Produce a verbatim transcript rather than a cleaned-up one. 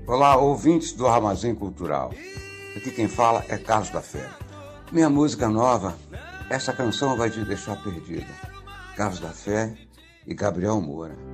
Olá, ouvintes do Armazém Cultural. Aqui quem fala é Carlos da Fé. Minha música nova, essa canção vai te deixar perdida. Carlos da Fé e Gabriel Moura.